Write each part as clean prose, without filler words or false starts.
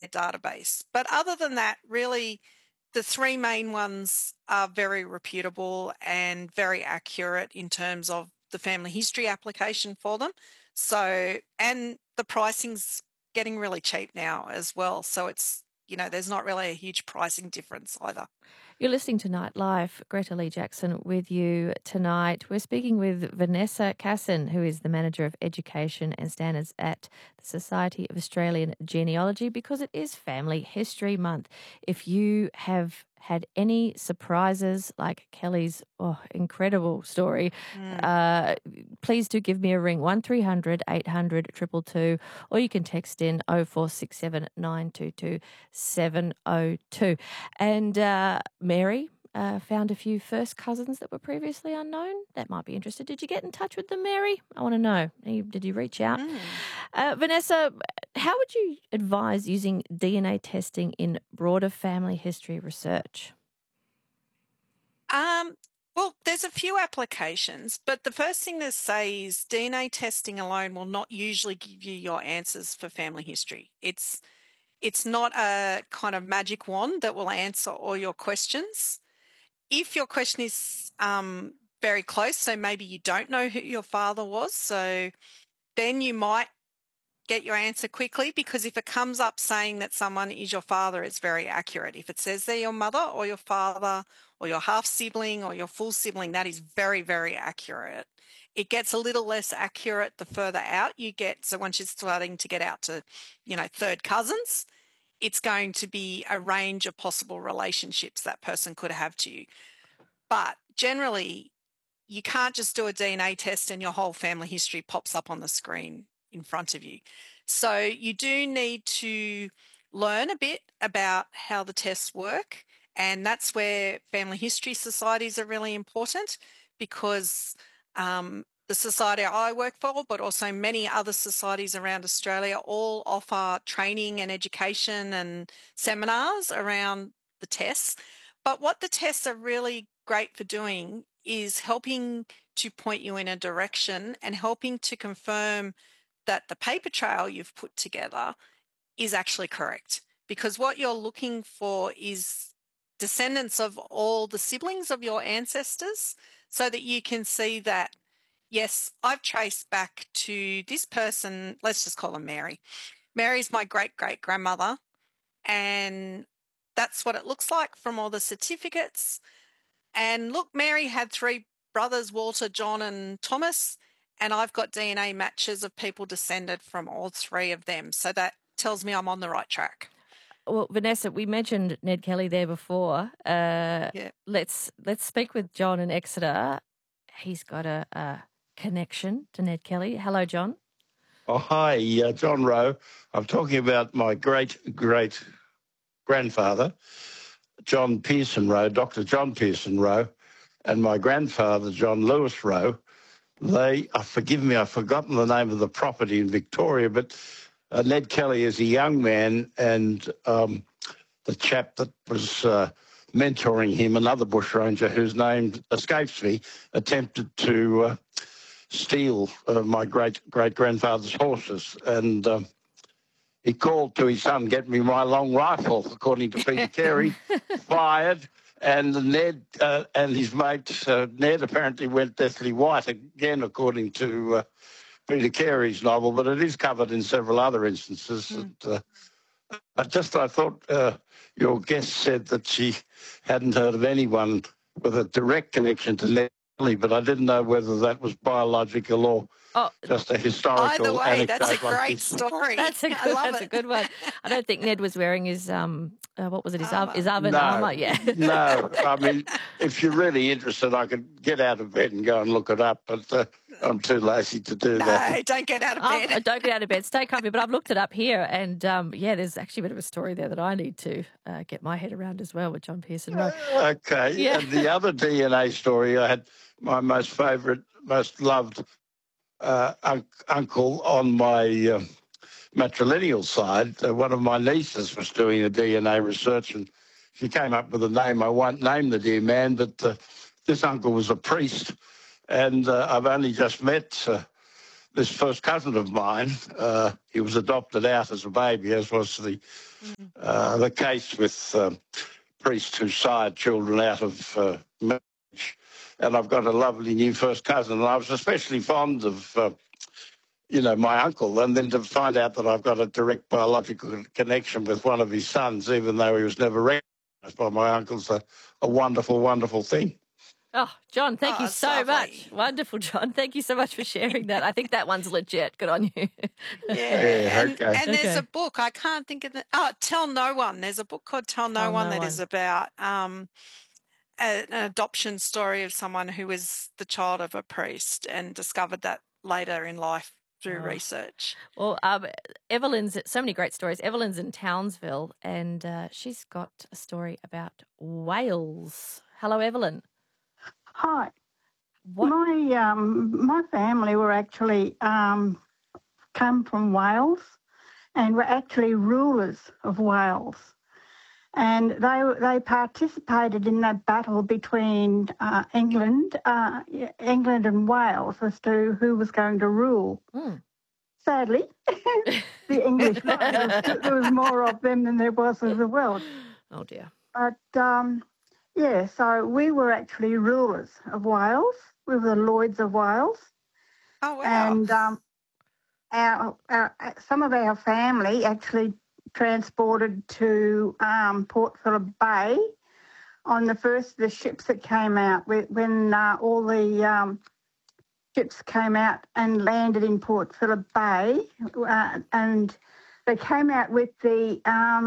database. But other than that, really, the three main ones are very reputable and very accurate in terms of the family history application for them. So, and the pricing's getting really cheap now as well. So it's, there's not really a huge pricing difference either. You're listening to Nightlife. Greta Lee Jackson with you tonight. We're speaking with Vanessa Casson, who is the Manager of Education and Standards at the Society of Australian Genealogy, because it is Family History Month. If you have had any surprises like Kelly's incredible story, please do give me a ring, 1300 800 222, or you can text in 0467 922 702. And Mary found a few first cousins that were previously unknown. That might be interested. Did you get in touch with them, Mary? I want to know. Did you reach out? Vanessa, how would you advise using DNA testing in broader family history research? Well, there's a few applications, but the first thing to say is DNA testing alone will not usually give you your answers for family history. It's not a kind of magic wand that will answer all your questions. If your question is very close, so maybe you don't know who your father was, so then you might get your answer quickly, because if it comes up saying that someone is your father, it's very accurate. If it says they're your mother or your father or your half sibling or your full sibling, that is very, very accurate. It gets a little less accurate the further out you get. So once you're starting to get out to, third cousins, it's going to be a range of possible relationships that person could have to you. But generally, you can't just do a DNA test and your whole family history pops up on the screen in front of you. So you do need to learn a bit about how the tests work, and that's where family history societies are really important, because the society I work for, but also many other societies around Australia, all offer training and education and seminars around the tests. But what the tests are really great for doing is helping to point you in a direction and helping to confirm that the paper trail you've put together is actually correct. Because what you're looking for is descendants of all the siblings of your ancestors, so that you can see that, yes, I've traced back to this person. Let's just call her Mary. Mary's my great-great-grandmother, and that's what it looks like from all the certificates. And look, Mary had three brothers, Walter, John, and Thomas, and I've got DNA matches of people descended from all three of them. So that tells me I'm on the right track. Well, Vanessa, we mentioned Ned Kelly there before. Yeah. Let's speak with John in Exeter. He's got a connection to Ned Kelly. Hello, John. Oh, hi, John Rowe. I'm talking about my great-great-grandfather, John Pearson Rowe, Dr. John Pearson Rowe, and my grandfather, John Lewis Rowe. Forgive me, I've forgotten the name of the property in Victoria, but Ned Kelly is a young man, and the chap that was mentoring him, another bushranger whose name escapes me, attempted to steal my great-great-grandfather's horses. And he called to his son, "Get me my long rifle," according to Peter Carey, fired. And Ned and his mate, Ned, apparently went deathly white, again, according to Peter Carey's novel, but it is covered in several other instances. I thought your guest said that she hadn't heard of anyone with a direct connection to Ned Kelly, but I didn't know whether that was biological or just a historical Either way, anecdote. that's a great story. That's a good one. I don't think Ned was wearing his what was it? His oven armour. Yeah. No, I mean, if you're really interested, I could get out of bed and go and look it up, but I'm too lazy to do that. No, don't get out of bed. Don't get out of bed. Stay comfy. But I've looked it up here, and there's actually a bit of a story there that I need to get my head around as well with John Pearson Rowe. Okay. Yeah. And the other DNA story, I had my most favourite, most loved uncle on my matrilineal side. One of my nieces was doing a DNA research, and she came up with a name. I won't name the dear man, but this uncle was a priest, and I've only just met this first cousin of mine, he was adopted out as a baby, as was the case with priests who sired children out of marriage. And I've got a lovely new first cousin, and I was especially fond of my uncle, and then to find out that I've got a direct biological connection with one of his sons, even though he was never recognised by my uncle's a wonderful, wonderful thing. Oh, John, thank you so lovely. much. Wonderful, John. Thank you so much for sharing that. I think that one's legit. Good on you. Yeah, okay. and there's a book, I can't think of Tell No One. There's a book called Tell No One that is about an adoption story of someone who was the child of a priest and discovered that later in life through research. Well, Evelyn's, so many great stories. Evelyn's in Townsville, and she's got a story about whales. Hello, Evelyn. Hi. What? My family were actually come from Wales, and were actually rulers of Wales, and they participated in that battle between England and Wales as to who was going to rule. Sadly, the English won. There was more of them than there was of the Welsh. Oh dear. But yeah, so we were actually rulers of Wales. We were the Lloyds of Wales. Oh, wow. And some of our family actually transported to Port Phillip Bay on the first of the ships that came out, when all the ships came out and landed in Port Phillip Bay, and they came out with the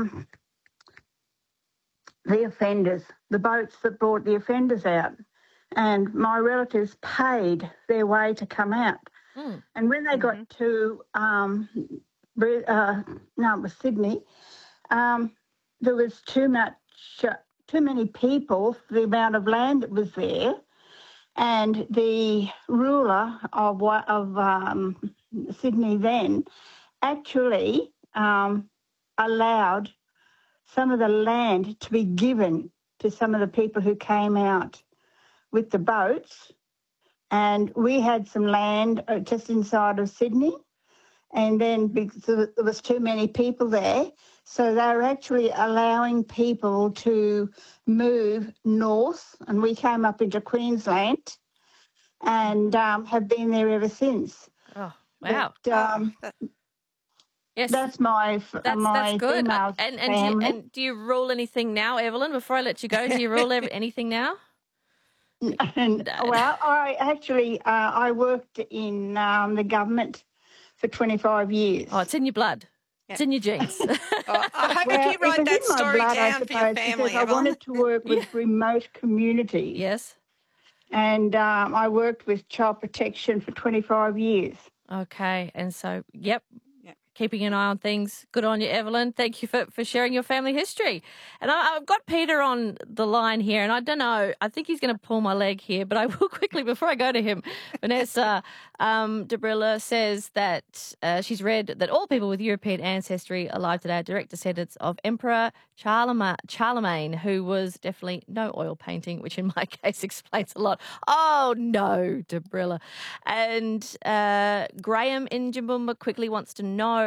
offenders, the boats that brought the offenders out. And my relatives paid their way to come out. And when they got to, it was Sydney, there was too many people for the amount of land that was there. And the ruler of Sydney then actually allowed some of the land to be given to some of the people who came out with the boats. And we had some land just inside of Sydney. And then because there was too many people there, so they were actually allowing people to move north. And we came up into Queensland and have been there ever since. Oh, wow. But, yes, that's my that's good. female family. And do you rule anything now, Evelyn? Before I let you go, do you rule anything now? Well, I actually I worked in the government for 25 years. Oh, it's in your blood. It's in your genes. I hope if you write that story down for your family, because I wanted to work with remote communities. Yes. And I worked with child protection for 25 years. Okay. And so, yep. Keeping an eye on things. Good on you, Evelyn. Thank you for sharing your family history. And I've got Peter on the line here, and I don't know, I think he's going to pull my leg here, but I will quickly, before I go to him, Vanessa Dobrila says that she's read that all people with European ancestry alive today are direct descendants of Emperor Charlemagne, who was definitely no oil painting, which in my case explains a lot. Oh, no, Dobrila. And Graham in Jimbumba quickly wants to know,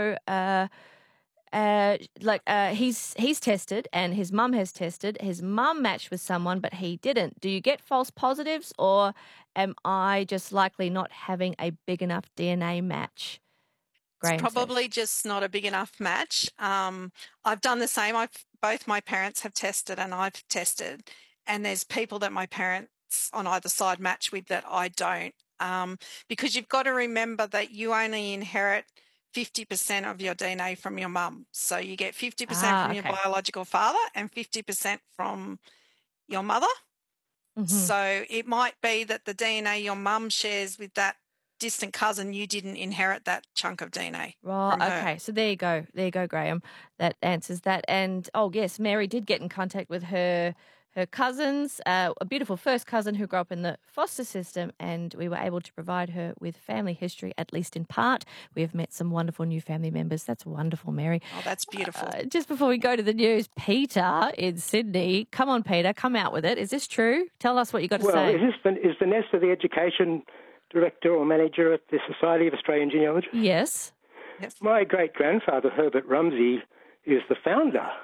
he's tested and his mum has tested. His mum matched with someone, but he didn't. Do you get false positives, or am I just likely not having a big enough DNA match? Graham it's probably just not a big enough match. I've done the same. Both my parents have tested and I've tested, and there's people that my parents on either side match with that I don't, because you've got to remember that you only inherit 50% of your DNA from your mum. So you get 50% from your biological father and 50% from your mother. Mm-hmm. So it might be that the DNA your mum shares with that distant cousin, you didn't inherit that chunk of DNA. Right, okay. So there you go. There you go, Graham. That answers that. And, oh, yes, Mary did get in contact with her cousins, a beautiful first cousin who grew up in the foster system, and we were able to provide her with family history, at least in part. We have met some wonderful new family members. That's wonderful, Mary. Oh, that's beautiful. Just before we go to the news, Peter in Sydney. Come on, Peter, come out with it. Is this true? Tell us what you got to say. Well, is Vanessa the education director or manager at the Society of Australian Genealogists? Yes. Yes. My great-grandfather, Herbert Rumsey, is the founder